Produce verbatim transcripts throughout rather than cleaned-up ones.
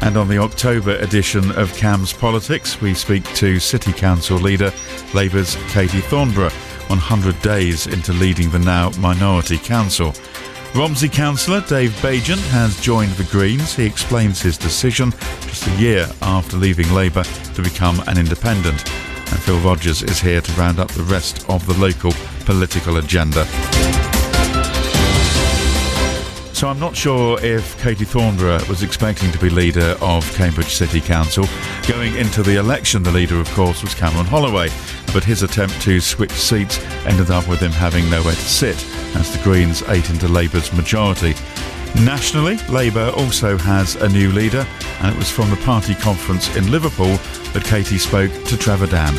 And on the October edition of CAMS Politics, we speak to City Council leader Labour's Katie Thornborough, one hundred days into leading the now minority council. Romsey councillor Dave Bajan has joined the Greens. He explains his decision just a year after leaving Labour to become an independent. And Phil Rogers is here to round up the rest of the local political agenda. So I'm not sure if Katie Thornborough was expecting to be leader of Cambridge City Council. Going into the election, the leader, of course, was Cameron Holloway, but his attempt to switch seats ended up with him having nowhere to sit as the Greens ate into Labour's majority. Nationally, Labour also has a new leader, and it was from the party conference in Liverpool that Katie spoke to Trevor Dann.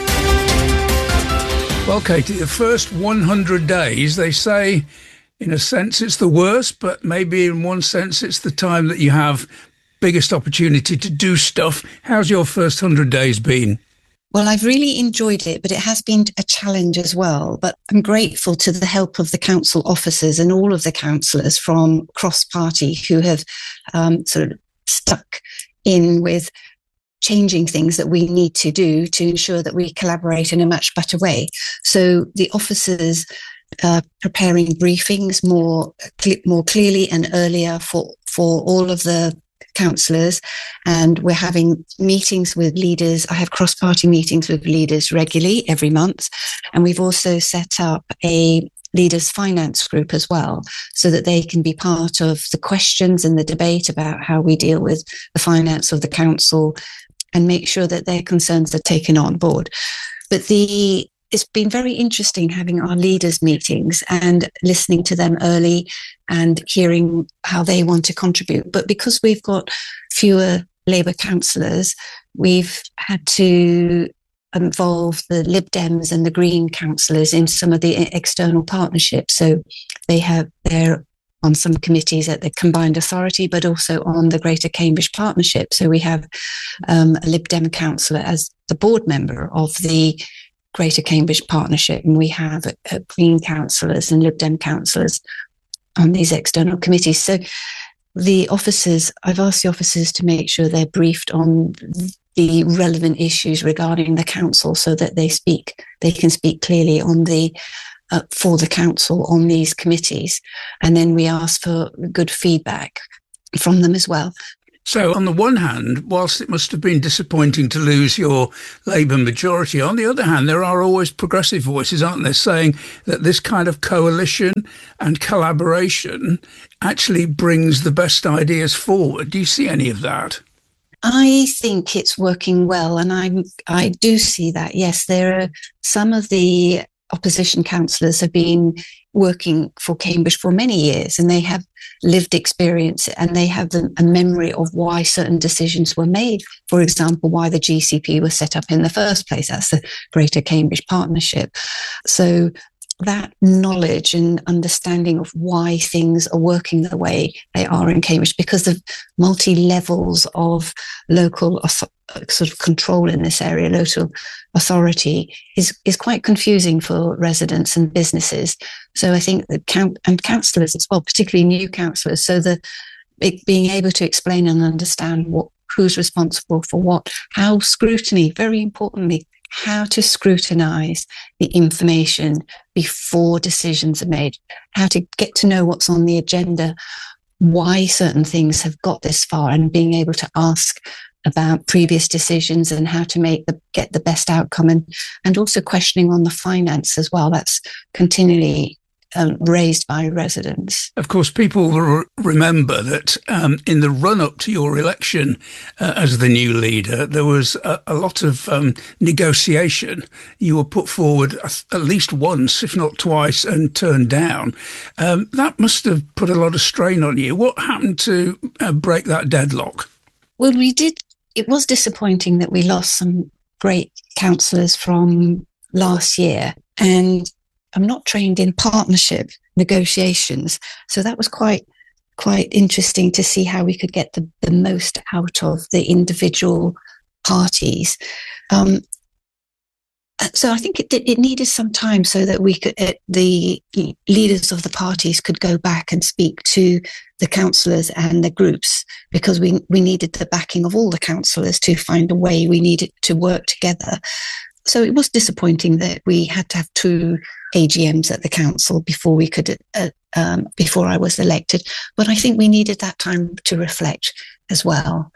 Well, Katie, the first one hundred days, they say, in a sense, it's the worst, but maybe in one sense, it's the time that you have biggest opportunity to do stuff. How's your first one hundred days been? Well, I've really enjoyed it, but it has been a challenge as well. But I'm grateful to the help of the council officers and all of the councillors from cross-party who have um, sort of stuck in with changing things that we need to do to ensure that we collaborate in a much better way. So the officers Uh, preparing briefings more more clearly and earlier for for all of the councillors, and we're having meetings with leaders. I have cross-party meetings with leaders regularly every month, and we've also set up a leaders finance group as well, so that they can be part of the questions and the debate about how we deal with the finance of the council and make sure that their concerns are taken on board. But the It's been very interesting having our leaders meetings and listening to them early and hearing how they want to contribute. But because we've got fewer Labour councillors, we've had to involve the Lib Dems and the Green councillors in some of the external partnerships. So they have they're on some committees at the combined authority, but also on the Greater Cambridge Partnership. So we have um, a Lib Dem councillor as the board member of the Greater Cambridge Partnership, and we have uh, Green councillors and Lib Dem councillors on these external committees. So the officers, I've asked the officers to make sure they're briefed on the relevant issues regarding the council, so that they speak, they can speak clearly on the uh, for the council on these committees, and then we ask for good feedback from them as well. So on the one hand, whilst it must have been disappointing to lose your Labour majority, on the other hand, there are always progressive voices, aren't there, saying that this kind of coalition and collaboration actually brings the best ideas forward. Do you see any of that? I think it's working well, and I I do see that. Yes, there are some of the opposition councillors have been working for Cambridge for many years, and they have lived experience, and they have a memory of why certain decisions were made. For example, why the G C P was set up in the first place. That's the Greater Cambridge Partnership. So that knowledge and understanding of why things are working the way they are in Cambridge, because of multi-levels of local sort of control in this area, local authority, is, is quite confusing for residents and businesses. So I think that count and councillors as well, particularly new councillors, so that it, being able to explain and understand what who's responsible for what, how scrutiny, very importantly, how to scrutinise the information before decisions are made, how to get to know what's on the agenda, why certain things have got this far, and being able to ask about previous decisions and how to make the get the best outcome, and and also questioning on the finance as well. That's continually um, raised by residents. Of course, people will remember that um, in the run-up to your election uh, as the new leader, there was a, a lot of um, negotiation. You were put forward at least once, if not twice, and turned down. Um, that must have put a lot of strain on you. What happened to uh, break that deadlock? Well, we did. It was disappointing that we lost some great councillors from last year, and I'm not trained in partnership negotiations, so that was quite quite interesting to see how we could get the, the most out of the individual parties. Um, so I think it it needed some time so that we could, uh, the leaders of the parties could go back and speak to the councillors and the groups because we, we needed the backing of all the councillors to find a way we needed to work together. So it was disappointing that we had to have two A G Ms at the council before we could, uh, um, before I was elected. But I think we needed that time to reflect as well,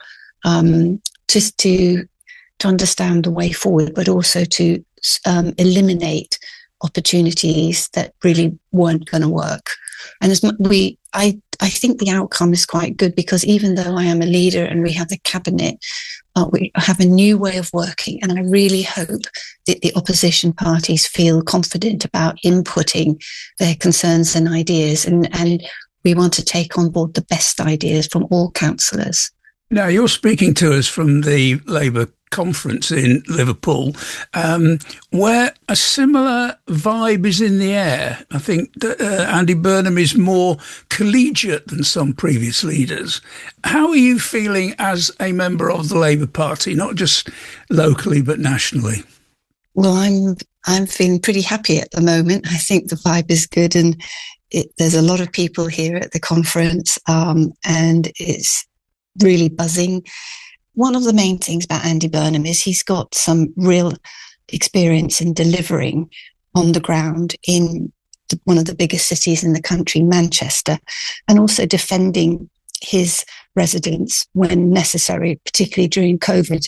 um, just to to understand the way forward, but also to um, eliminate opportunities that really weren't going to work. And as we, I, I think the outcome is quite good, because even though I am a leader and we have the cabinet, uh, we have a new way of working. And I really hope that the opposition parties feel confident about inputting their concerns and ideas. And, and we want to take on board the best ideas from all councillors. Now, you're speaking to us from the Labour conference in Liverpool, um, where a similar vibe is in the air. I think that, uh, Andy Burnham is more collegiate than some previous leaders. How are you feeling as a member of the Labour Party, not just locally but nationally? Well, I'm I'm feeling pretty happy at the moment. I think the vibe is good, and it, there's a lot of people here at the conference, um, and it's really buzzing. One of the main things about Andy Burnham is he's got some real experience in delivering on the ground in the, one of the biggest cities in the country, Manchester, and also defending his residents when necessary, particularly during COVID.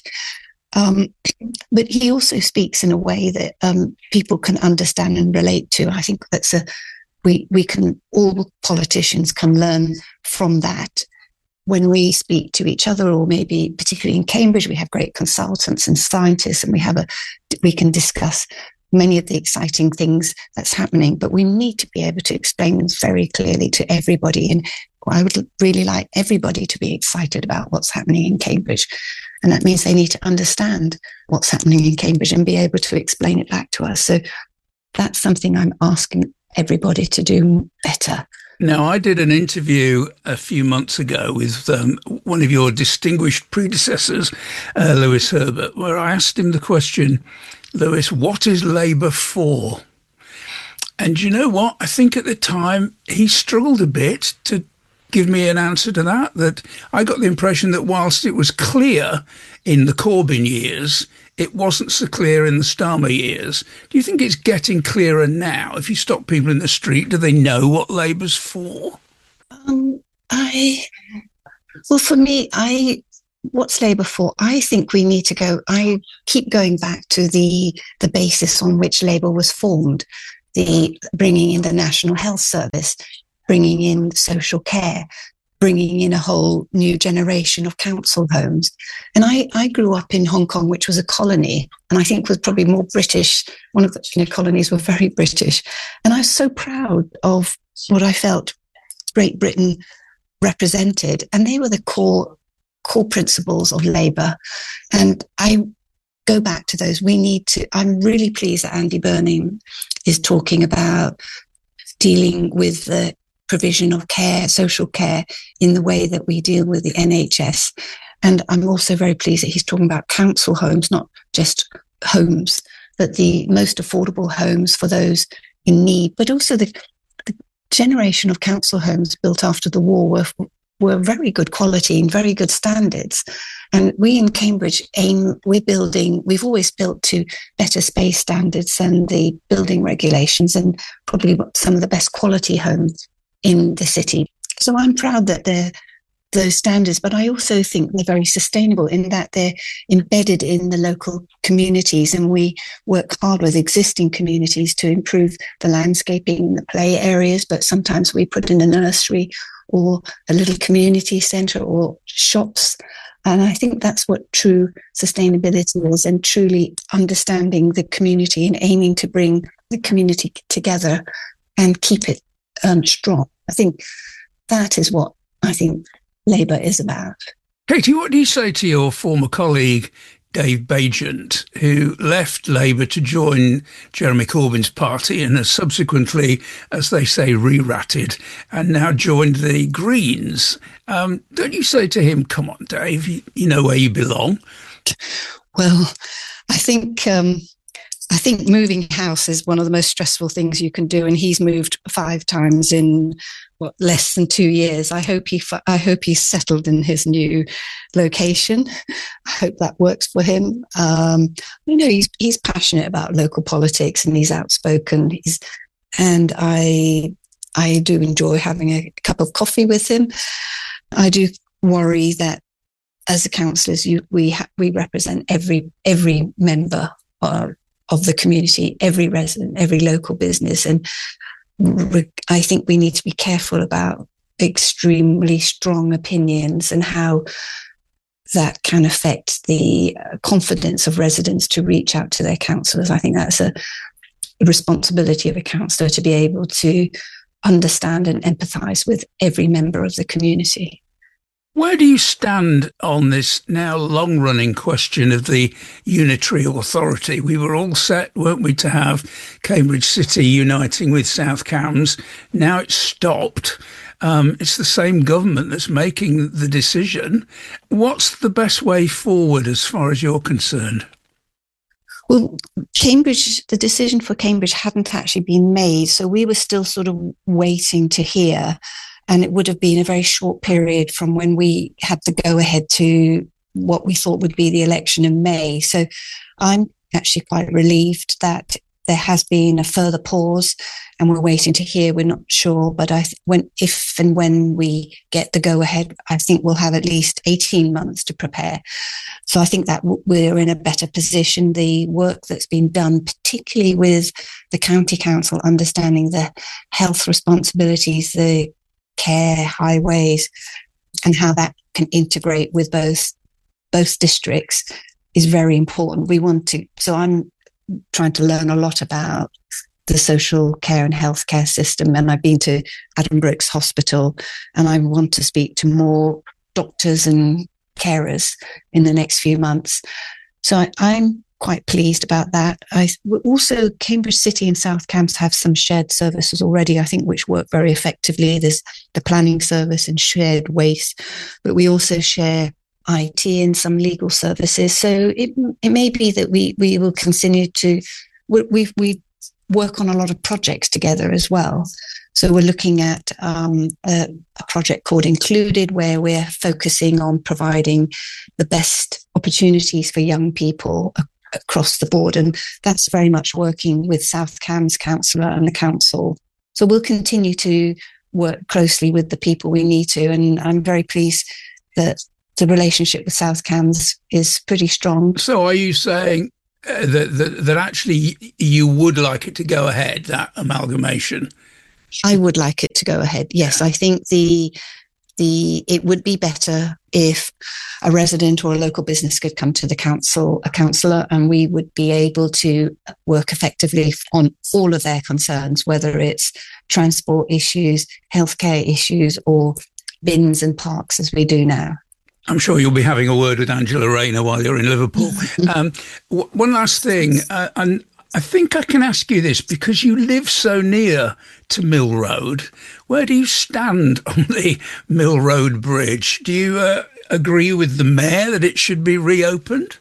Um, but he also speaks in a way that um, people can understand and relate to. I think that's a we we can all politicians can learn from that. When we speak to each other, or maybe particularly in Cambridge, we have great consultants and scientists, and we have a we can discuss many of the exciting things that's happening. But we need to be able to explain them very clearly to everybody. And I would really like everybody to be excited about what's happening in Cambridge. And that means they need to understand what's happening in Cambridge and be able to explain it back to us. So that's something I'm asking everybody to do better. Now, I did an interview a few months ago with um, one of your distinguished predecessors, uh, Lewis Herbert, where I asked him the question, Lewis, what is Labour for? And you know what? I think at the time he struggled a bit to give me an answer to that, that I got the impression that whilst it was clear in the Corbyn years, it wasn't so clear in the Starmer years. Do you think it's getting clearer now? If you stop people in the street, do they know what Labour's for? Um, I, well, for me, I, what's Labour for? I think we need to go, I keep going back to the, the basis on which Labour was formed, the bringing in the National Health Service, bringing in social care, bringing in a whole new generation of council homes. And I, I grew up in Hong Kong, which was a colony, and I think was probably more British. One of the you know, colonies were very British. And I was so proud of what I felt Great Britain represented. And they were the core, core principles of Labour. And I go back to those. We need to, I'm really pleased that Andy Burnham is talking about dealing with the provision of care, social care, in the way that we deal with the N H S. And I'm also very pleased that he's talking about council homes, not just homes, but the most affordable homes for those in need, but also the, the generation of council homes built after the war were, were very good quality and very good standards. And we in Cambridge aim, we're building, we've always built to better space standards and the building regulations, and probably some of the best quality homes in the city. So I'm proud that they're those standards, but I also think they're very sustainable in that they're embedded in the local communities, and we work hard with existing communities to improve the landscaping, the play areas, but sometimes we put in a nursery or a little community centre or shops. And I think that's what true sustainability is, and truly understanding the community and aiming to bring the community together and keep it um, strong. I think that is what I think Labour is about. Katie, what do you say to your former colleague, Dave Bagent, who left Labour to join Jeremy Corbyn's party and has subsequently, as they say, re-ratted and now joined the Greens? Um, don't you say to him, come on, Dave, you, you know where you belong? Well, I think um, I think moving house is one of the most stressful things you can do, and he's moved five times in what less than two years. I hope he I hope he's settled in his new location. I hope that works for him. Um, you know, he's he's passionate about local politics and he's outspoken. He's and I I do enjoy having a cup of coffee with him. I do worry that as the councillors, you, we ha- we represent every every member of. of the community, every resident, every local business. And re- I think we need to be careful about extremely strong opinions and how that can affect the confidence of residents to reach out to their councillors. I think that's a responsibility of a councillor to be able to understand and empathise with every member of the community. Where do you stand on this now long-running question of the unitary authority? We were all set, weren't we, to have Cambridge City uniting with South Cambs. Now it's stopped. Um, it's the same government that's making the decision. What's the best way forward as far as you're concerned? Well, Cambridge, the decision for Cambridge hadn't actually been made, so we were still sort of waiting to hear. And it would have been a very short period from when we had to go ahead to what we thought would be the election in May. So I'm actually quite relieved that there has been a further pause and we're waiting to hear. We're not sure, but I th- when if and when we get the go ahead, I think we'll have at least eighteen months to prepare. So I think that w- we're in a better position. The work that's been done, particularly with the county council understanding the health responsibilities, the care, highways, and how that can integrate with both both districts is very important. We want to, so I'm trying to learn a lot about the social care and healthcare system, and I've been to Adam Brooks Hospital, and I want to speak to more doctors and carers in the next few months. So I, I'm quite pleased about that. I also, Cambridge City and South Cambs have some shared services already, I think, which work very effectively. There's the planning service and shared waste, but we also share I T and some legal services. So it it may be that we we will continue to we we, we work on a lot of projects together as well. So we're looking at um, a, a project called Included, where we're focusing on providing the best opportunities for young people across the board, and that's very much working with South Cambs councillor and the council. So we'll continue to work closely with the people we need to, and I'm very pleased that the relationship with South Cambs is pretty strong. So are you saying uh, that, that that actually you would like it to go ahead, that amalgamation? I would like it to go ahead, yes. I think the the it would be better if a resident or a local business could come to the council, a councillor, and we would be able to work effectively on all of their concerns, whether it's transport issues, healthcare issues, or bins and parks as we do now. I'm sure you'll be having a word with Angela Rayner while you're in Liverpool. um, w- one last thing, uh, and I think I can ask you this because you live so near to Mill Road. Where do you stand on the Mill Road Bridge? Do you uh, agree with the mayor that it should be reopened?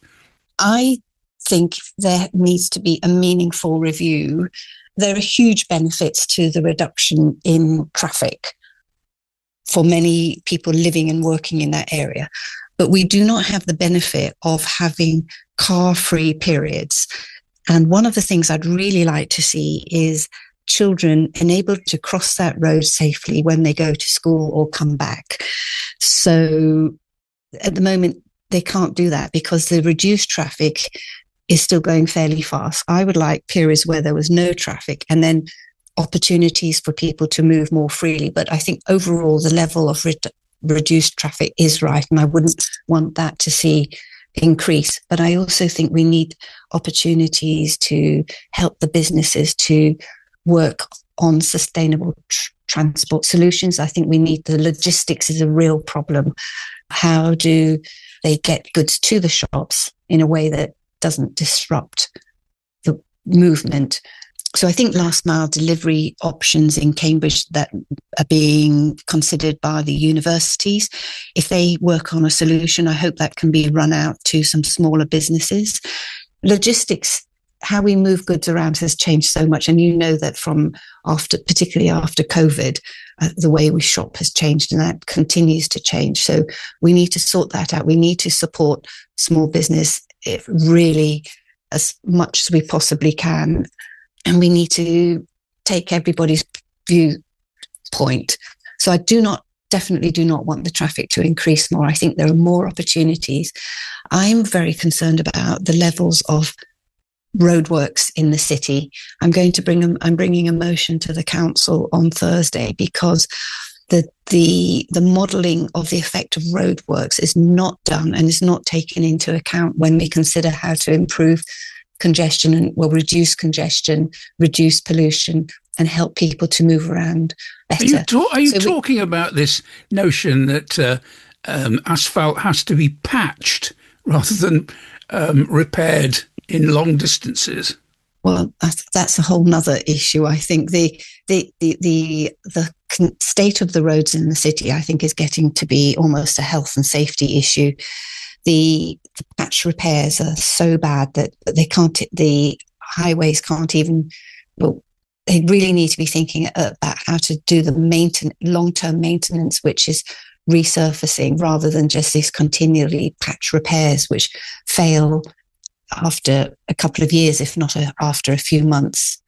I think there needs to be a meaningful review. There are huge benefits to the reduction in traffic for many people living and working in that area. But we do not have the benefit of having car-free periods. And one of the things I'd really like to see is children enabled to cross that road safely when they go to school or come back. So at the moment, they can't do that because the reduced traffic is still going fairly fast. I would like periods where there was no traffic and then opportunities for people to move more freely. But I think overall, the level of re- reduced traffic is right. And I wouldn't want that to see increase. But I also think we need opportunities to help the businesses to work on sustainable tr- transport solutions. I think we need the logistics is a real problem. How do they get goods to the shops in a way that doesn't disrupt the movement? So I think last mile delivery options in Cambridge that are being considered by the universities, if they work on a solution, I hope that can be run out to some smaller businesses. Logistics how we move goods around has changed so much. And you know that from after, particularly after COVID, uh, the way we shop has changed, and that continues to change. So we need to sort that out. We need to support small business if really as much as we possibly can. And we need to take everybody's viewpoint. So I do not, definitely do not want the traffic to increase more. I think there are more opportunities. I'm very concerned about the levels of roadworks in the city. I'm going to bring, I'm bringing a motion to the council on Thursday because the the the modelling of the effect of roadworks is not done and is not taken into account when we consider how to improve congestion and will reduce congestion, reduce pollution, and help people to move around better. Are you, ta- are you so talking we- about this notion that uh, um, asphalt has to be patched rather than um, repaired in long distances? Well, that's, that's a whole nother issue. I think the the the the the state of the roads in the city, I think, is getting to be almost a health and safety issue. The, the patch repairs are so bad that they can't. The highways can't even. Well, they really need to be thinking about how to do the mainten- long-term maintenance, which is resurfacing, rather than just these continually patch repairs, which fail after a couple of years, if not a, after a few months.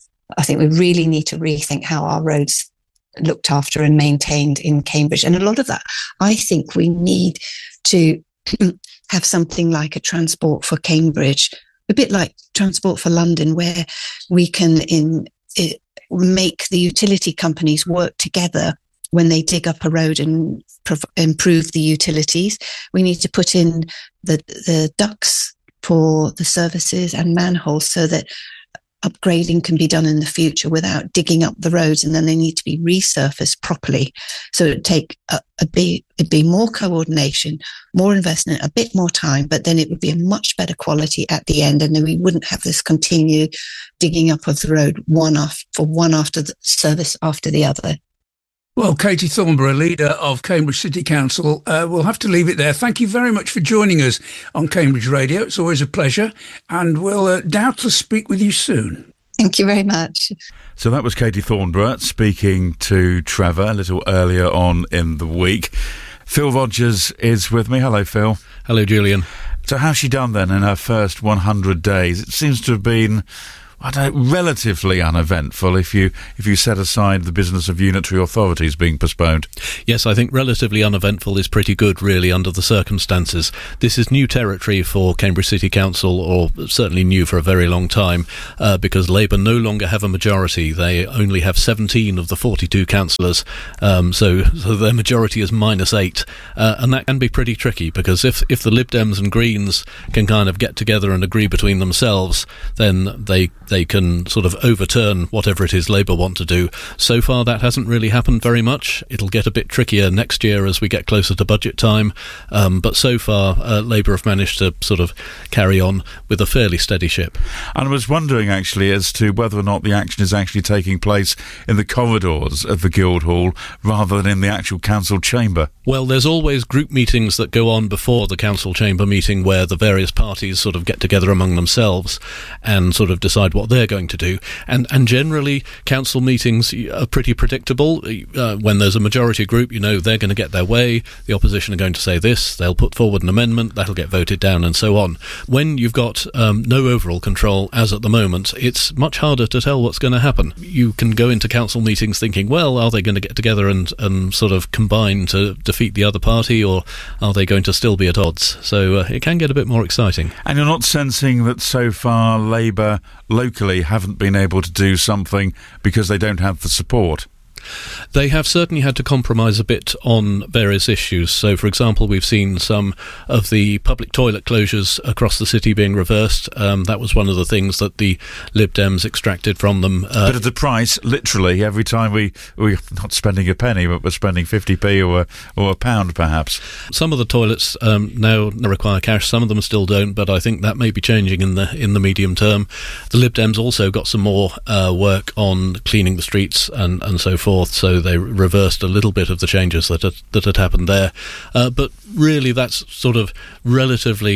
I think we really need to rethink how our roads looked after and maintained in Cambridge. And a lot of that, I think we need to have something like a Transport for Cambridge, a bit like Transport for London, where we can in it, make the utility companies work together when they dig up a road and prov- improve the utilities. We need to put in the the ducts for the services and manholes so that upgrading can be done in the future without digging up the roads, and then they need to be resurfaced properly. So it'd take a, a be it'd be more coordination, more investment, a bit more time, but then it would be a much better quality at the end, and then we wouldn't have this continued digging up of the road one off for one after the service after the other. Well, Katie Thornborough, leader of Cambridge City Council, uh, we'll have to leave it there. Thank you very much for joining us on Cambridge Radio. It's always a pleasure, and we'll uh, doubtless speak with you soon. Thank you very much. So that was Katie Thornborough speaking to Trevor a little earlier on in the week. Phil Rogers is with me. Hello, Phil. Hello, Julian. So how's she done then in her first one hundred days? It seems to have been, I don't know, relatively uneventful if you if you set aside the business of unitary authorities being postponed. Yes, I think relatively uneventful is pretty good, really, under the circumstances. This is new territory for Cambridge City Council, or certainly new for a very long time, uh, because Labour no longer have a majority. They only have seventeen of the forty-two councillors, um, so, so their majority is minus eight, uh, and that can be pretty tricky, because if, if the Lib Dems and Greens can kind of get together and agree between themselves, then they they can sort of overturn whatever it is Labour want to do. So far, that hasn't really happened very much. It'll get a bit trickier next year as we get closer to budget time. Um, but so far, uh, Labour have managed to sort of carry on with a fairly steady ship. And I was wondering, actually, as to whether or not the action is actually taking place in the corridors of the Guildhall rather than in the actual council chamber. Well, there's always group meetings that go on before the council chamber meeting where the various parties sort of get together among themselves and sort of decide what they're going to do. And and generally, council meetings are pretty predictable. Uh, when there's a majority group, you know they're going to get their way. The opposition are going to say this. They'll put forward an amendment. That'll get voted down and so on. When you've got um, no overall control, as at the moment, it's much harder to tell what's going to happen. You can go into council meetings thinking, well, are they going to get together and, and sort of combine to defeat the other party, or are they going to still be at odds? So uh, it can get a bit more exciting. And you're not sensing that so far Labour locally haven't been able to do something because they don't have the support? They have certainly had to compromise a bit on various issues. So, for example, we've seen some of the public toilet closures across the city being reversed. Um, that was one of the things that the Lib Dems extracted from them. Uh, but at the price, literally, every time we, we're not spending a penny, but we're spending fifty p or a, or a pound, perhaps. Some of the toilets um, now require cash. Some of them still don't, but I think that may be changing in the in the medium term. The Lib Dems also got some more uh, work on cleaning the streets and, and so forth. So they reversed a little bit of the changes that had, that had happened there. Uh, but really, that's sort of relatively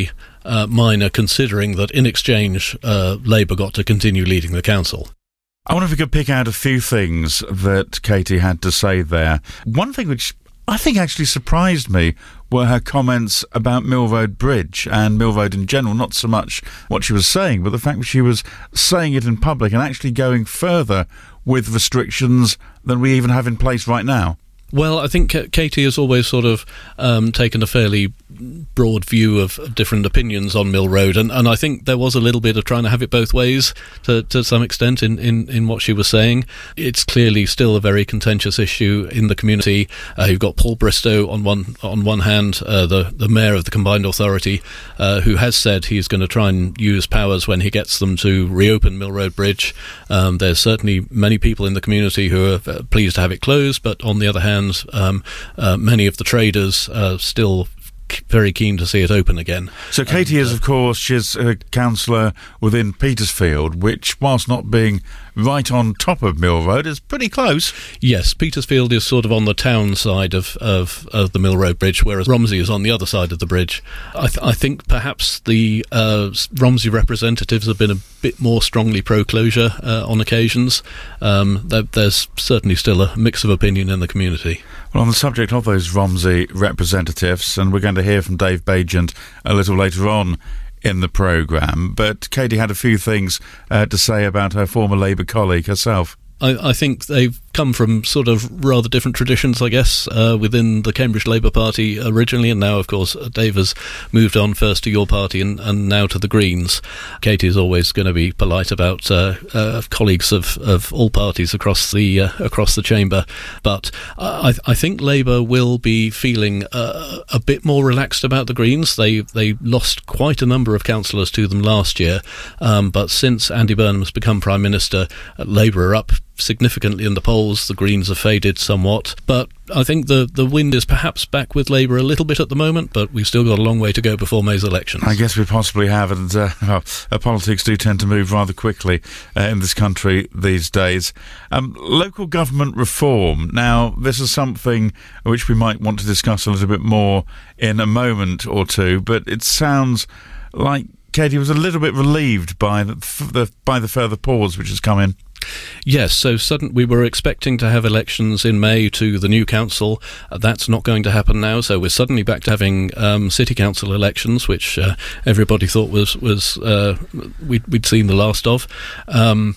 uh, minor, considering that in exchange, uh, Labour got to continue leading the council. I wonder if we could pick out a few things that Katie had to say there. One thing which I think actually surprised me were her comments about Mill Road Bridge and Mill Road in general, not so much what she was saying, but the fact that she was saying it in public and actually going further with restrictions than we even have in place right now. Well, I think Katie has always sort of um, taken a fairly broad view of different opinions on Mill Road, and, and I think there was a little bit of trying to have it both ways to, to some extent in, in, in what she was saying. It's clearly still a very contentious issue in the community. Uh, you've got Paul Bristow on one on one hand, uh, the, the mayor of the Combined Authority, uh, who has said he's going to try and use powers when he gets them to reopen Mill Road Bridge. Um, there's certainly many people in the community who are pleased to have it closed, but on the other hand, Um, uh, many of the traders are still very keen to see it open again. So Katie and, uh, is, of course, she's a councillor within Petersfield, which, whilst not being right on top of Mill Road, is pretty close. Yes, Petersfield is sort of on the town side of, of, of the Mill Road Bridge, whereas Romsey is on the other side of the bridge. I, th- I think perhaps the uh, Romsey representatives have been a bit more strongly pro-closure uh, on occasions. Um, there, there's certainly still a mix of opinion in the community. Well, on the subject of those Romsey representatives, and we're going to hear from Dave Bagent a little later on in the programme, but Katie had a few things uh, to say about her former Labour colleague herself. I, I think they've come from sort of rather different traditions, I guess, uh, within the Cambridge Labour Party originally, and now, of course, Dave has moved on first to your party and, and now to the Greens. Katie is always going to be polite about uh, uh, colleagues of, of all parties across the uh, across the chamber, but I, I think Labour will be feeling uh, a bit more relaxed about the Greens. They they lost quite a number of councillors to them last year, um, but since Andy Burnham has become Prime Minister, uh, Labour are up significantly in the polls. The Greens have faded somewhat, but I think the, the wind is perhaps back with Labour a little bit at the moment, but we've still got a long way to go before May's elections. I guess we possibly have, and uh, well, uh, politics do tend to move rather quickly uh, in this country these days. Um, local government reform. Now, this is something which we might want to discuss a little bit more in a moment or two, but it sounds like Katie was a little bit relieved by the, the by the further pause which has come in. Yes, so sudden, we were expecting to have elections in May to the new council. Uh, that's not going to happen now, so we're suddenly back to having um, city council elections, which uh, everybody thought was, was uh, we'd, we'd seen the last of. Um,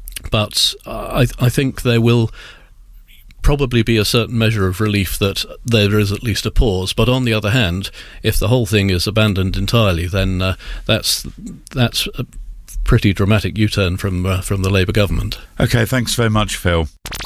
but I, I think there will probably be a certain measure of relief that there is at least a pause. But on the other hand, if the whole thing is abandoned entirely, then uh, that's that's a pretty dramatic U-turn from uh, from the Labour government. OK, thanks very much, Phil.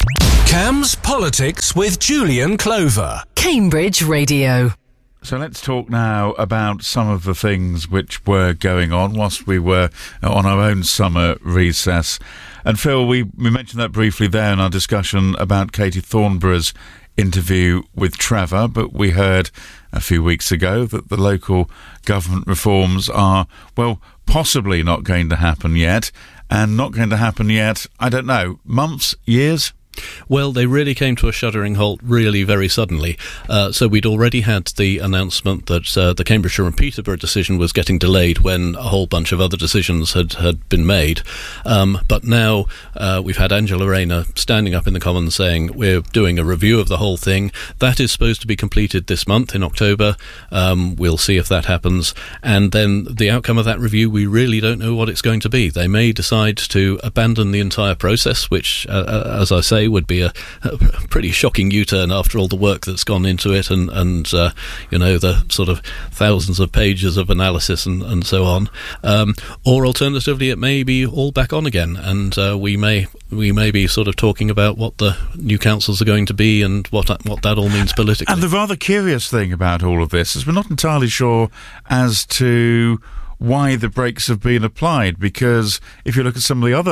Cam's Politics with Julian Clover. Cambridge Radio. So let's talk now about some of the things which were going on whilst we were on our own summer recess. And Phil, we, we mentioned that briefly there in our discussion about Katie Thornborough's interview with Trevor, but we heard a few weeks ago that the local government reforms are, well, possibly not going to happen yet, and not going to happen yet, I don't know, months, years? Well, they really came to a shuddering halt really very suddenly. Uh, so we'd already had the announcement that uh, the Cambridgeshire and Peterborough decision was getting delayed when a whole bunch of other decisions had, had been made. Um, but now uh, we've had Angela Rayner standing up in the Commons saying we're doing a review of the whole thing. That is supposed to be completed this month in October. Um, we'll see if that happens. And then the outcome of that review, we really don't know what it's going to be. They may decide to abandon the entire process, which, uh, as I say, would be a, a pretty shocking U-turn after all the work that's gone into it and, and uh, you know, the sort of thousands of pages of analysis and, and so on. Um, or alternatively, it may be all back on again, and uh, we may we may be sort of talking about what the new councils are going to be and what what that all means politically. And the rather curious thing about all of this is we're not entirely sure as to why the brakes have been applied, because if you look at some of the other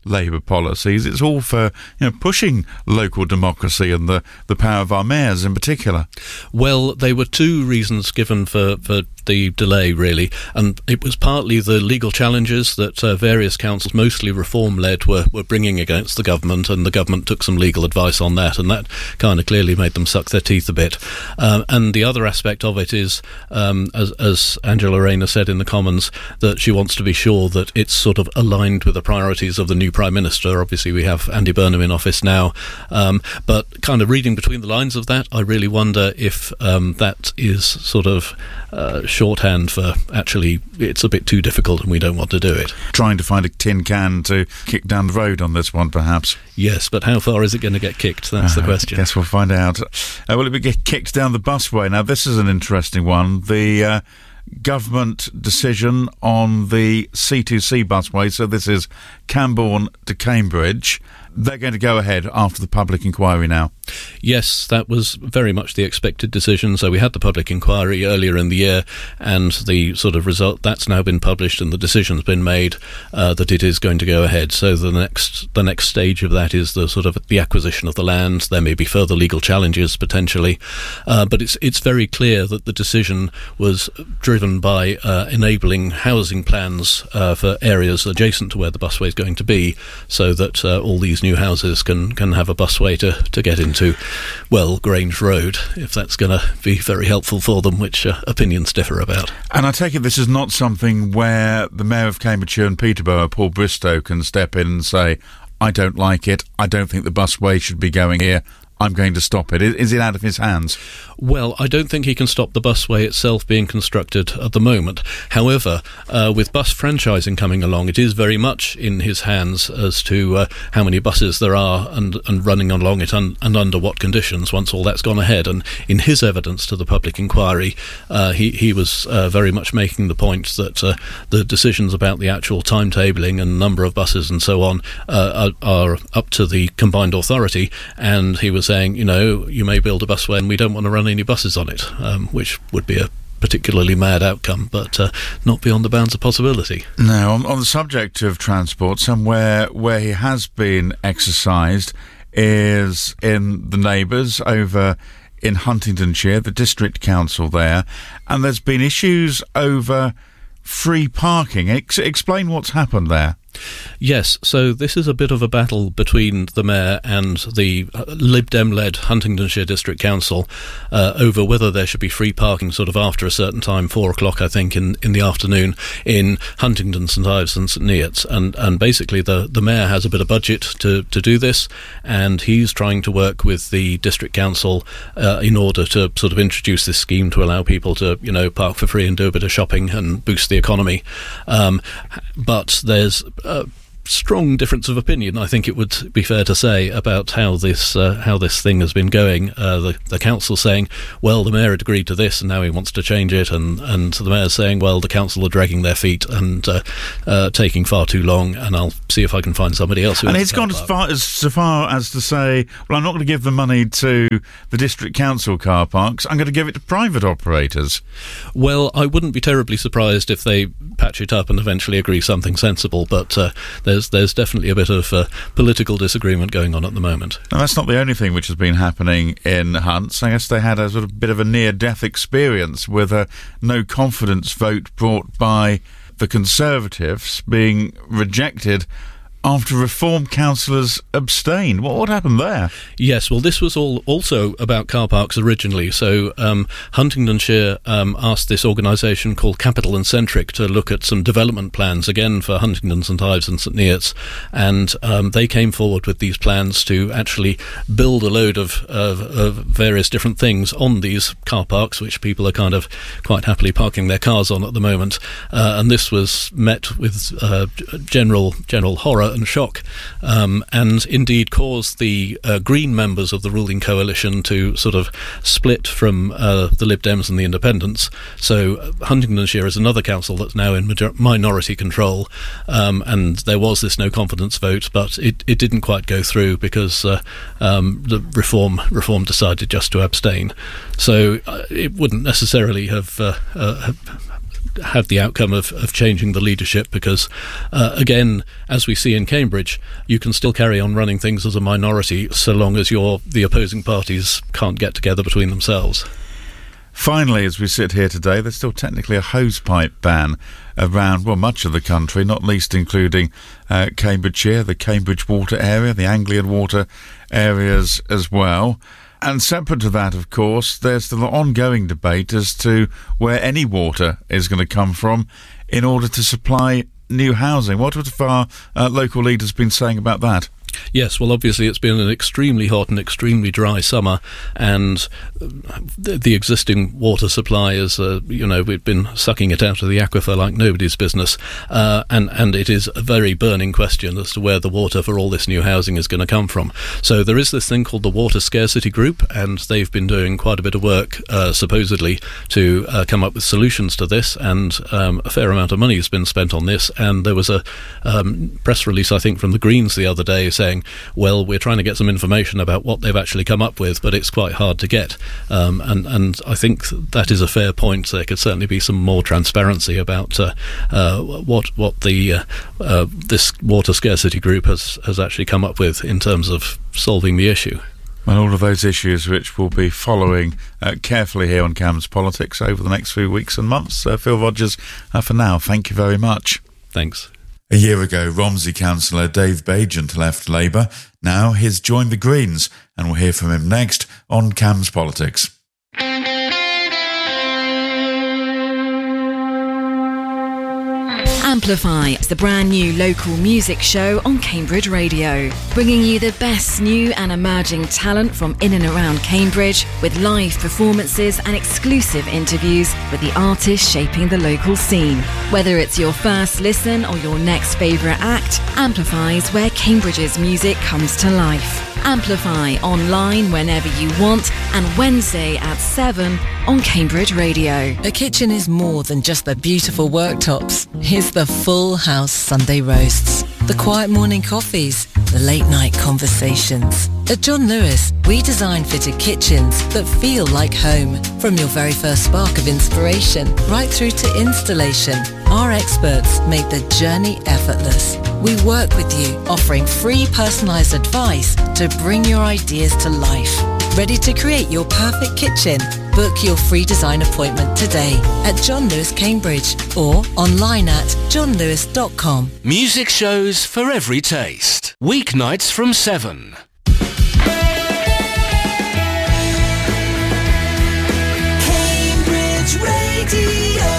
Labour policies. It's all for, you know, pushing local democracy and the, the power of our mayors in particular. Well, there were two reasons given for, for the delay, really, and it was partly the legal challenges that uh, various councils, mostly reform-led, were, were bringing against the government, and the government took some legal advice on that, and that kind of clearly made them suck their teeth a bit. Um, and the other aspect of it is, um, as, as Angela Rayner said in the Commons, that she wants to be sure that it's sort of aligned with the priorities of the new Prime Minister. Obviously, we have Andy Burnham in office now, um, but kind of reading between the lines of that, I really wonder if um, that is sort of uh, shorthand for actually it's a bit too difficult and we don't want to do it. Trying to find a tin can to kick down the road on this one, perhaps. Yes, but how far is it going to get kicked? That's uh, the question. I guess we'll find out. Uh, will it be get kicked down the busway? Now, this is an interesting one. The uh, government decision on the C two C busway, so this is Camborne to Cambridge. They're going to go ahead after the public inquiry now. Yes, that was very much the expected decision. So we had the public inquiry earlier in the year, and the sort of result that's now been published, and the decision's been made uh, that it is going to go ahead. So the next the next stage of that is the sort of the acquisition of the land. There may be further legal challenges potentially, uh, but it's it's very clear that the decision was driven by uh, enabling housing plans uh, for areas adjacent to where the busway is going to be, so that uh, all these new houses can can have a busway to to get into, well, Grange Road, if that's going to be very helpful for them, which uh, opinions differ about. And I take it this is not something where the Mayor of Cambridgeshire and Peterborough, Paul Bristow, can step in and say, I don't like it, I don't think the busway should be going here, I'm going to stop it. Is it out of his hands? Well, I don't think he can stop the busway itself being constructed at the moment. However, uh, with bus franchising coming along, it is very much in his hands as to uh, how many buses there are and, and running along it un- and under what conditions once all that's gone ahead. And in his evidence to the public inquiry, uh, he, he was uh, very much making the point that uh, the decisions about the actual timetabling and number of buses and so on uh, are, are up to the combined authority, and he was saying, you know, you may build a busway and we don't want to run any buses on it, um, which would be a particularly mad outcome, but uh, not beyond the bounds of possibility. Now, on, on the subject of transport, somewhere where he has been exercised is in the neighbours over in Huntingdonshire, the district council there, and there's been issues over free parking. Ex- explain what's happened there. Yes, so this is a bit of a battle between the Mayor and the Lib Dem-led Huntingdonshire District Council uh, over whether there should be free parking sort of after a certain time, four o'clock I think in, in the afternoon, in Huntingdon, St Ives and St Neots. And, and basically the, the Mayor has a bit of budget to, to do this, and he's trying to work with the District Council uh, in order to sort of introduce this scheme to allow people to, you know, park for free and do a bit of shopping and boost the economy. Um, but there's a strong difference of opinion, I think it would be fair to say, about how this uh, how this thing has been going. Uh, the, the council saying, well, the Mayor had agreed to this and now he wants to change it, and, and the Mayor saying, well, the council are dragging their feet and uh, uh, taking far too long, and I'll see if I can find somebody else who and it's gone as far as, so far as to say, well, I'm not going to give the money to the district council car parks, I'm going to give it to private operators. Well, I wouldn't be terribly surprised if they patch it up and eventually agree something sensible, but uh, there's There's, there's definitely a bit of uh, political disagreement going on at the moment. Now, that's not the only thing which has been happening in Hunts. I guess they had a sort of bit of a near-death experience with a no-confidence vote brought by the Conservatives being rejected after Reform councillors abstained. What, what happened there? Yes, well, this was all also about car parks originally. So um, Huntingdonshire um, asked this organisation called Capital and Centric to look at some development plans, again, for Huntingdon, St Ives and St Neots. And um, they came forward with these plans to actually build a load of, of, of various different things on these car parks, which people are kind of quite happily parking their cars on at the moment. Uh, and this was met with uh, general general horror and shock, um, and indeed caused the uh, Green members of the ruling coalition to sort of split from uh, the Lib Dems and the Independents. So uh, Huntingdonshire is another council that's now in major- minority control, um, and there was this no confidence vote, but it, it didn't quite go through because uh, um, the Reform Reform decided just to abstain. So uh, it wouldn't necessarily have, uh, uh, have had the outcome of, of changing the leadership, because uh, again, as we see in Cambridge, you can still carry on running things as a minority so long as you're, the opposing parties can't get together between themselves. Finally, as we sit here today, there's still technically a hosepipe ban around, well, much of the country, not least including uh, Cambridgeshire, the Cambridge water area, the Anglian water areas as well. And separate to that, of course, there's the ongoing debate as to where any water is going to come from in order to supply new housing. What have our uh, local leaders been saying about that? Yes, well, obviously it's been an extremely hot and extremely dry summer, and the, the existing water supply is, uh, you know, we've been sucking it out of the aquifer like nobody's business, uh, and, and it is a very burning question as to where the water for all this new housing is going to come from. So there is this thing called the Water Scarcity Group, and they've been doing quite a bit of work, uh, supposedly, to uh, come up with solutions to this, and um, a fair amount of money has been spent on this, and there was a um, press release, I think, from the Greens the other day saying, well, we're trying to get some information about what they've actually come up with, but it's quite hard to get. Um, and, and I think that is a fair point. There could certainly be some more transparency about uh, uh, what what the uh, uh, this water scarcity group has, has actually come up with in terms of solving the issue. Well, all of those issues which we'll be following uh, carefully here on Cambs Politics over the next few weeks and months. Uh, Phil Rogers, uh, for now, thank you very much. Thanks. A year ago, Romsey councillor Dave Bagent left Labour. Now he's joined the Greens, and we'll hear from him next on Cambs Politics. Amplify is the brand new local music show on Cambridge Radio, bringing you the best new and emerging talent from in and around Cambridge, with live performances and exclusive interviews with the artists shaping the local scene. Whether it's your first listen or your next favourite act, Amplify is where Cambridge's music comes to life. Amplify online whenever you want, and Wednesday at seven on Cambridge Radio. A kitchen is more than just the beautiful worktops. It's the full house Sunday roasts, the quiet morning coffees, the late night conversations. At John Lewis, we design fitted kitchens that feel like home. From your very first spark of inspiration right through to installation, our experts make the journey effortless. We work with you, offering free personalised advice to bring your ideas to life. Ready to create your perfect kitchen? Book your free design appointment today at John Lewis Cambridge or online at john lewis dot com. Music shows for every taste. Weeknights from seven. Cambridge Radio.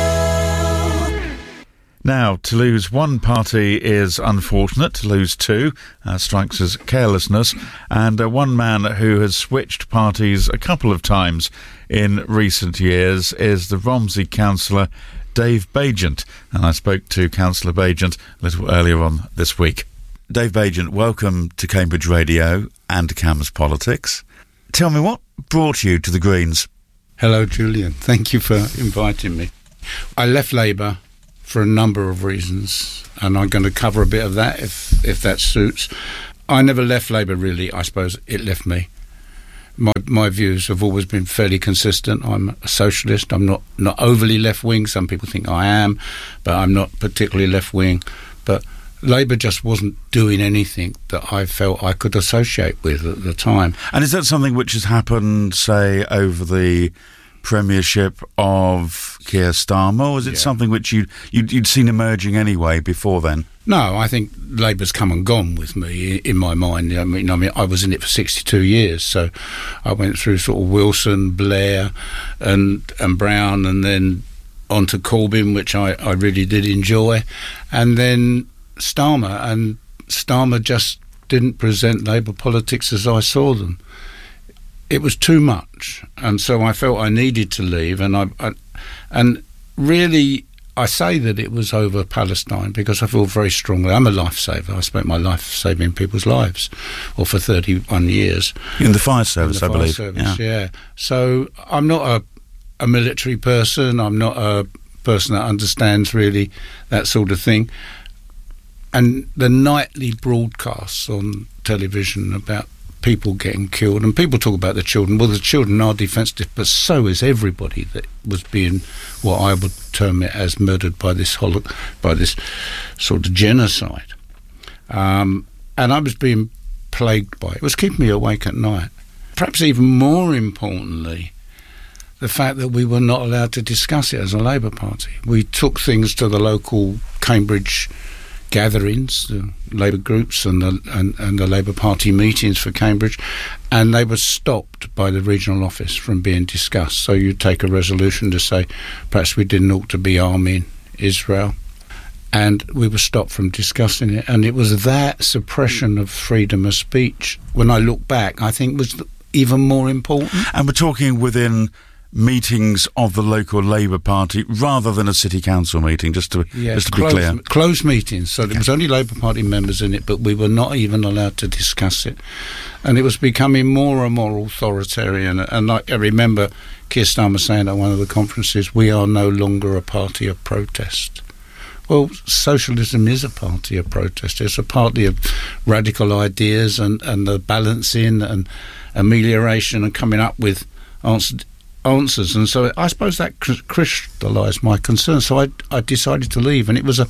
Now, to lose one party is unfortunate. To lose two uh, strikes as carelessness. And uh, one man who has switched parties a couple of times in recent years is the Romsey councillor Dave Bagent. And I spoke to Councillor Bagent a little earlier on this week. Dave Bagent, welcome to Cambridge Radio and to Cambs Politics. Tell me, what brought you to the Greens? Hello, Julian. Thank you for inviting me. I left Labour for a number of reasons, and I'm going to cover a bit of that if if that suits. I never left Labour, really. I suppose it left me. My my views have always been fairly consistent. I'm a socialist. I'm not, not overly left-wing. Some people think I am, but I'm not particularly left-wing. But Labour just wasn't doing anything that I felt I could associate with at the time. And is that something which has happened, say, over the premiership of Keir Starmer, or is it yeah. something which you, you'd, you'd seen emerging anyway before then? No, I think Labour's come and gone with me in my mind. I mean, I mean, I was in it for sixty-two years, so I went through sort of Wilson, Blair, and and Brown, and then on to Corbyn, which I, I really did enjoy, and then Starmer, and Starmer just didn't present Labour politics as I saw them. It was too much, and so I felt I needed to leave, and I, I and really I say that it was over Palestine because I feel very strongly. I'm a lifesaver. I spent my life saving people's lives, or for thirty-one years. In the fire service, the I fire believe. Service, yeah. yeah. So I'm not a, a military person. I'm not a person that understands really that sort of thing. And the nightly broadcasts on television about people getting killed, and people talk about the children. Well, the children are defensive, but so is everybody that was being, what I would term it as, murdered by this holo- by this sort of genocide. Um, and I was being plagued by it. It was keeping me awake at night. Perhaps even more importantly, the fact that we were not allowed to discuss it as a Labour Party. We took things to the local Cambridge gatherings, the Labour groups and the and, and the Labour Party meetings for Cambridge, and they were stopped by the regional office from being discussed. So you take a resolution to say perhaps we didn't ought to be arming Israel, and we were stopped from discussing it. And it was that suppression of freedom of speech, when I look back, I think was even more important. And we're talking within meetings of the local Labour Party rather than a city council meeting, just to, yeah, just to closed, be clear. Closed meetings, so there was only Labour Party members in it, but we were not even allowed to discuss it. And it was becoming more and more authoritarian. And I, I remember Keir Starmer saying at one of the conferences, we are no longer a party of protest. Well, socialism is a party of protest. It's a party of radical ideas and, and the balancing and amelioration and coming up with answers. answers and so I suppose that crystallised my concern. So I, I decided to leave, and it was a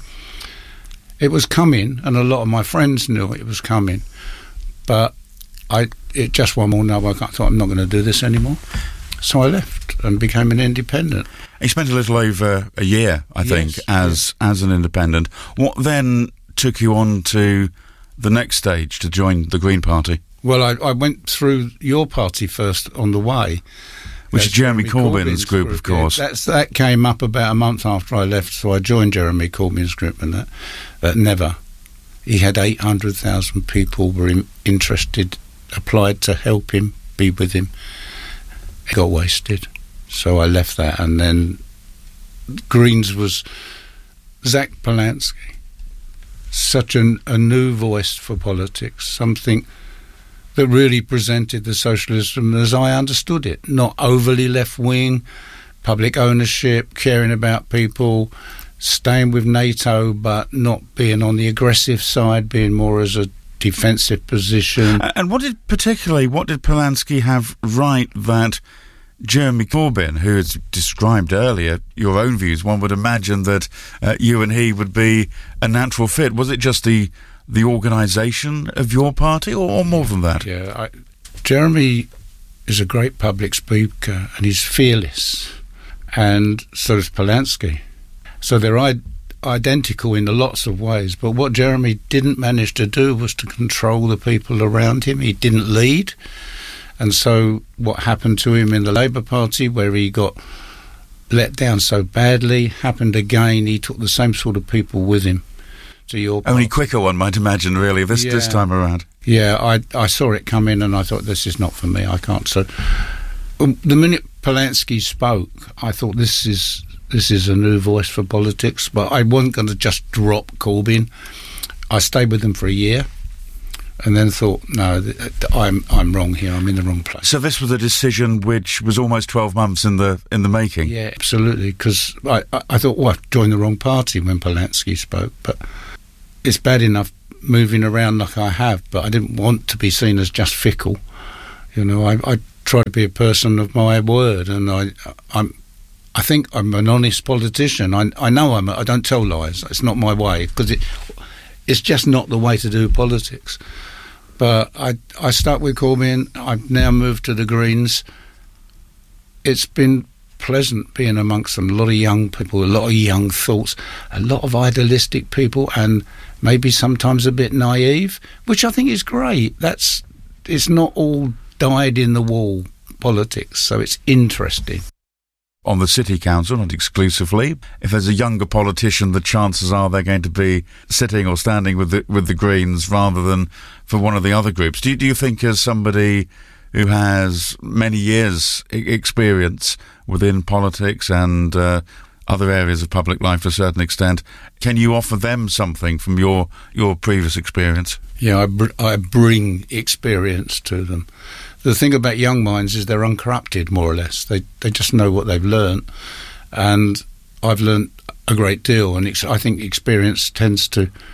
it was coming, and a lot of my friends knew it was coming, but I it just one morning I woke up, I thought I'm not going to do this anymore, so I left and became an independent. You spent a little over a year, I think, yes, as yes. as an independent. What then took you on to the next stage to join the Green Party? Well, I, I went through your party first on the way, which is Jeremy, Jeremy Corbyn's, Corbyn's group, group, of course. Yeah, that's, that came up about a month after I left, so I joined Jeremy Corbyn's group, and that, that never. He had eight hundred thousand people were in, interested, applied to help him, be with him. It got wasted, so I left that, and then Greens was Zach Polanski, such an, a new voice for politics, something that really presented the socialism as I understood it, not overly left-wing, public ownership, caring about people, staying with NATO but not being on the aggressive side, being more as a defensive position. And what did particularly, what did Polanski have right that Jeremy Corbyn, who has described earlier your own views, one would imagine that uh, you and he would be a natural fit? Was it just the the organisation of your party, or, or more than that? Yeah, I, Jeremy is a great public speaker, and he's fearless, and so is Polanski. So they're I- identical in lots of ways, but what Jeremy didn't manage to do was to control the people around him. He didn't lead, and so what happened to him in the Labour Party, where he got let down so badly, happened again. He took the same sort of people with him to your party. Only quicker, one might imagine, really, this yeah. this time around. Yeah, I I saw it come in, and I thought, this is not for me, I can't. So um, the minute Polanski spoke, I thought, this is this is a new voice for politics, but I wasn't going to just drop Corbyn. I stayed with them for a year, and then thought, no, th- th- I'm I'm wrong here, I'm in the wrong place. So this was a decision which was almost twelve months in the in the making? Yeah, absolutely, because I, I, I thought, well, I've joined the wrong party when Polanski spoke, but it's bad enough moving around like I have, but I didn't want to be seen as just fickle. You know, I, I try to be a person of my word, and I, I'm, I think I'm an honest politician. I, I know I'm. A, I don't tell lies. It's not my way, because it, it's just not the way to do politics. But I, I stuck with Corbyn. I've now moved to the Greens. It's been pleasant being amongst them. A lot of young people, a lot of young thoughts, a lot of idealistic people, and maybe sometimes a bit naive, which I think is great. That's it's not all dyed-in-the-wall politics, so it's interesting. On the City Council, not exclusively, if there's a younger politician, the chances are they're going to be sitting or standing with the with the Greens rather than for one of the other groups. Do you, do you think, as somebody who has many years' experience within politics and uh, other areas of public life to a certain extent, can you offer them something from your, your previous experience? Yeah, I, br- I bring experience to them. The thing about young minds is they're uncorrupted, more or less. They they just know what they've learnt, and I've learnt a great deal, and ex- I think experience tends to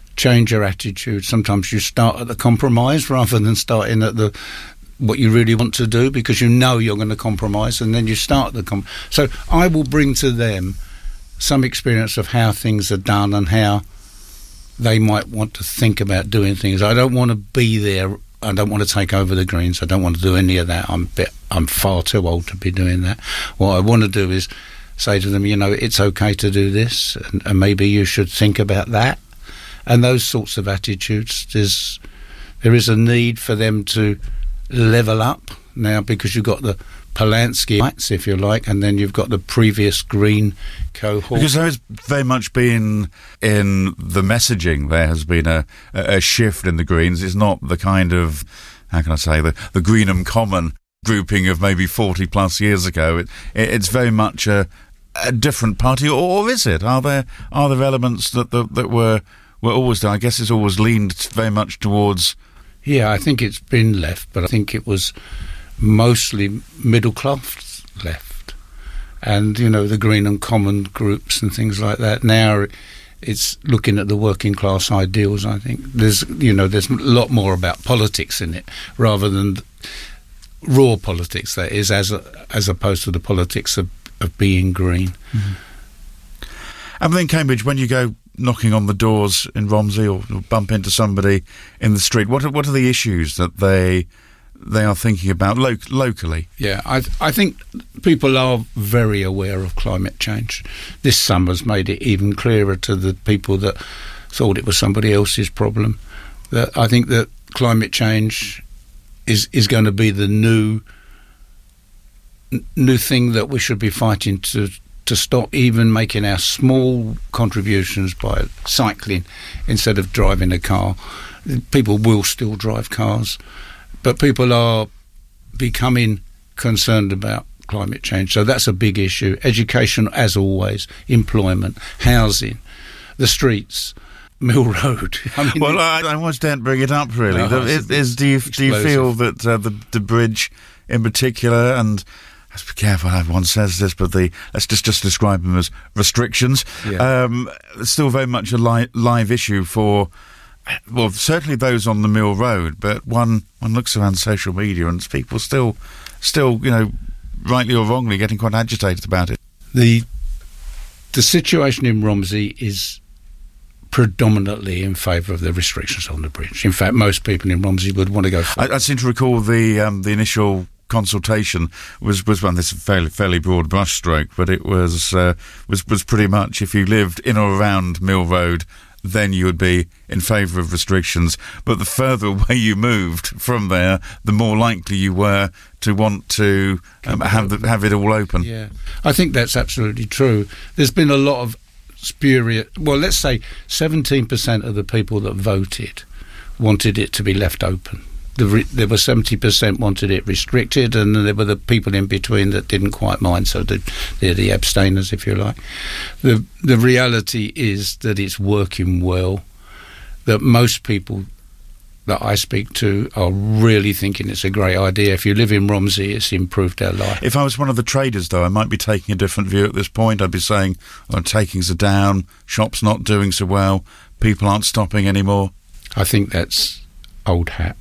change your attitude. Sometimes you start at the compromise rather than starting at the what you really want to do, because you know you're going to compromise, and then you start the com. So I will bring to them some experience of how things are done and how they might want to think about doing things. I don't want to be there. I don't want to take over the Greens. I don't want to do any of that. I'm bit, I'm far too old to be doing that. What I want to do is say to them, you know, it's okay to do this, and, and maybe you should think about that. And those sorts of attitudes, there's, there is a need for them to level up now, because you've got the Polanski lights, if you like, and then you've got the previous Green cohort. Because there has very much been, in the messaging, there has been a, a shift in the Greens. It's not the kind of, how can I say, the, the Greenham Common grouping of maybe forty plus years ago. It, it, it's very much a, a different party, or, or is it? Are there are there elements that that, that were were always there? I guess it's always leaned very much towards. Yeah, I think it's been left, but I think it was mostly middle class left, and you know, the Greenham Common groups and things like that. Now it's looking at the working class ideals. I think there's you know there's a lot more about politics in it rather than raw politics. That is, as a, as opposed to the politics of, of being green. Mm-hmm. And then Cambridge, when you go knocking on the doors in Romsey or, or bump into somebody in the street, what are, what are the issues that they they are thinking about lo- locally? Yeah, I I think people are very aware of climate change. This summer's made it even clearer to the people that thought it was somebody else's problem. That I think that climate change is is going to be the new n- new thing that we should be fighting to to stop, even making our small contributions by cycling instead of driving a car. People will still drive cars, but people are becoming concerned about climate change. So that's a big issue. Education, as always, employment, housing, the streets, Mill Road. I mean, well, I, I almost don't bring it up, really. No, the, is, is, do, you, do you feel that uh, the, the bridge in particular, and let's be careful how everyone says this, but the let's just, just describe them as restrictions. Yeah. Um, it's still very much a li- live issue for, well, certainly those on the Mill Road, but one, one looks around social media and people still, still, you know, rightly or wrongly, getting quite agitated about it. The the situation in Romsey is predominantly in favour of the restrictions on the bridge. In fact, most people in Romsey would want to go. I, I seem to recall the um, the initial consultation was was one this fairly fairly broad brushstroke, but it was uh, was was pretty much if you lived in or around Mill Road, then you would be in favour of restrictions. But the further away you moved from there, the more likely you were to want to um, have the, have it all open. Yeah, I think that's absolutely true. There's been a lot of spurious. Well, let's say seventeen percent of the people that voted wanted it to be left open. The re- there were seventy percent wanted it restricted, and there were the people in between that didn't quite mind, so the, they're the abstainers, if you like. The the reality is that it's working well, that most people that I speak to are really thinking it's a great idea. If you live in Romsey, it's improved their life. If I was one of the traders, though, I might be taking a different view at this point. I'd be saying, well, takings are down, shops not doing so well, people aren't stopping anymore. I think that's old hat.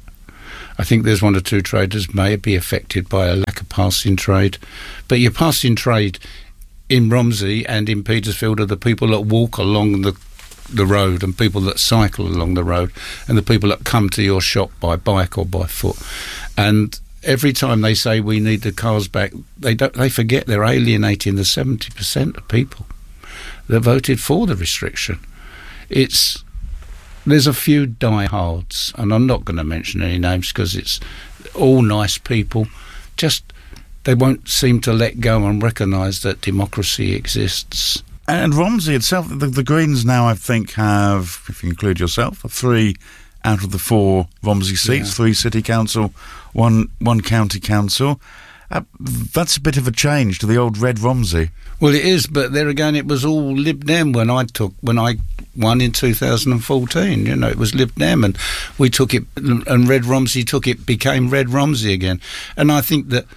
I think there's one or two traders may be affected by a lack of passing trade. But your passing trade in Romsey and in Petersfield are the people that walk along the the road and people that cycle along the road and the people that come to your shop by bike or by foot. And every time they say we need the cars back, they don't, they forget they're alienating the seventy percent of people that voted for the restriction. It's There's a few diehards, and I'm not going to mention any names because it's all nice people. Just they won't seem to let go and recognise that democracy exists. And Romsey itself, the, the Greens now, I think, have, if you include yourself, three out of the four Romsey seats, yeah. Three city council, one one county council. Uh, that's a bit of a change to the old Red Romsey. Well, it is, but there again, it was all Lib Dem when I took when I won in two thousand fourteen. You know, it was Lib Dem, and we took it, and Red Romsey took it, became Red Romsey again. And I think that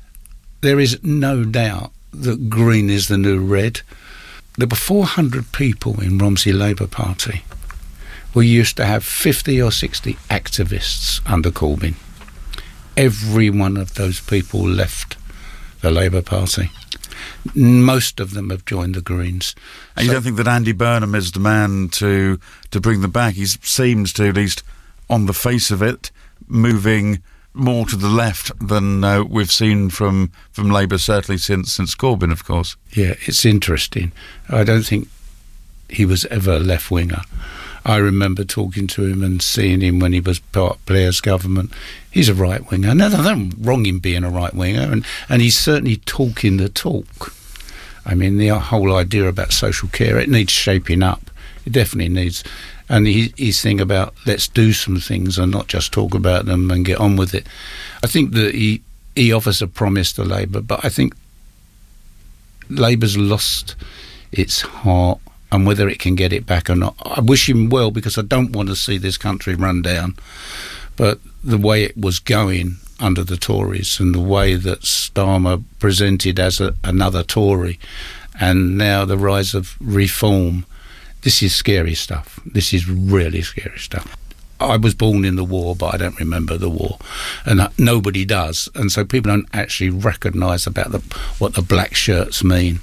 there is no doubt that Green is the new Red. There were four hundred people in Romsey Labour Party we used to have fifty or sixty activists under Corbyn. Every one of those people left the Labour Party. Most of them have joined the Greens. And so, you don't think that Andy Burnham is the man to to bring them back? He seems to, at least on the face of it, moving more to the left than uh, we've seen from, from Labour, certainly since since Corbyn, of course. Yeah, it's interesting. I don't think he was ever a left-winger. I remember talking to him and seeing him when he was part of Blair's government. He's a right-winger. No, there's nothing wrong in being a right-winger, and, and he's certainly talking the talk. I mean, the whole idea about social care, it needs shaping up. It definitely needs. And he, his thing about let's do some things and not just talk about them and get on with it. I think that he, he offers a promise to Labour, but I think Labour's lost its heart, and whether it can get it back or not. I wish him well, because I don't want to see this country run down. But the way it was going under the Tories, and the way that Starmer presented as a, another Tory, and now the rise of reform, this is scary stuff. This is really scary stuff. I was born in the war, but I don't remember the war, and nobody does. And so people don't actually recognise about the, what the black shirts mean.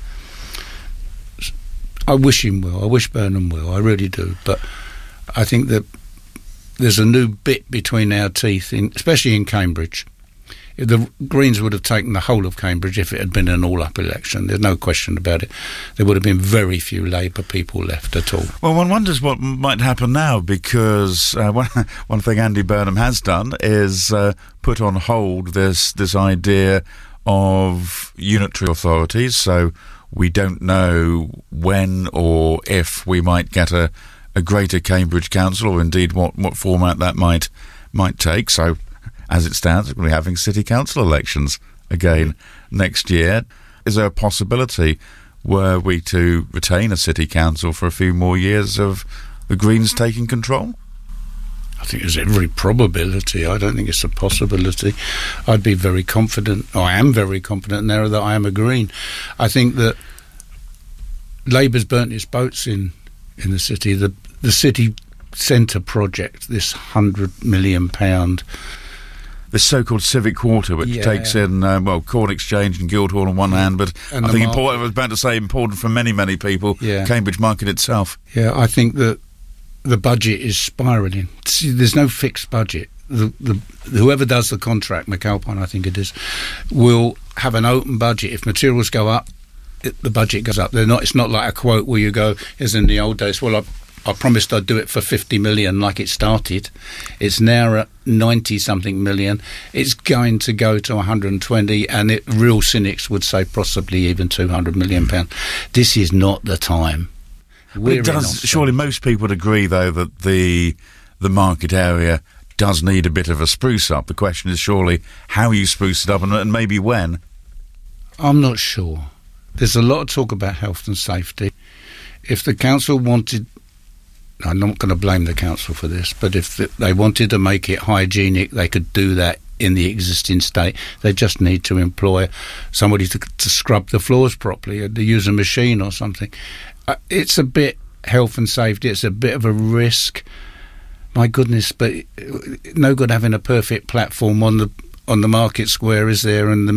I wish him well. I wish Burnham well. I really do. But I think that there's a new bit between our teeth, in, especially in Cambridge. The Greens would have taken the whole of Cambridge if it had been an all-up election. There's no question about it. There would have been very few Labour people left at all. Well, one wonders what might happen now, because uh, one, one thing Andy Burnham has done is uh, put on hold this this idea of unitary authorities. So we don't know when or if we might get a, a greater Cambridge Council, or indeed what, what format that might might take. So, as it stands, we're having city council elections again next year. Is there a possibility, were we to retain a city council for a few more years, of the Greens taking control? I think there's every probability. I don't think it's a possibility. I'd be very confident, or I am very confident now that I am a Green. I think that Labour's burnt its boats in, in the city. The, the city centre project, this hundred million pound... The so-called civic quarter, which yeah. takes in, uh, well, Corn Exchange and Guildhall on one hand, but and I think important, I was about to say important for many, many people, yeah. Cambridge Market itself. Yeah, I think that the budget is spiralling. See, there's no fixed budget. The, the, whoever does the contract, McAlpine, I think it is, will have an open budget. If materials go up, it, the budget goes up. They're not. It's not like a quote where you go, as in the old days, well, I, I promised I'd do it for fifty million like it started. It's now at ninety-something million. It's going to go to one hundred twenty, and it, real cynics would say possibly even two hundred million pounds. This is not the time. It does, surely most people would agree, though, that the the market area does need a bit of a spruce up. The question is surely how you spruce it up, and, and maybe when. I'm not sure. There's a lot of talk about health and safety. If the council wanted... I'm not going to blame the council for this, but if they wanted to make it hygienic, they could do that in the existing state. They just need to employ somebody to, to scrub the floors properly, or to use a machine or something. Uh, it's a bit health and safety. It's a bit of a risk. My goodness, but no good having a perfect platform on the on the market square, is there? And the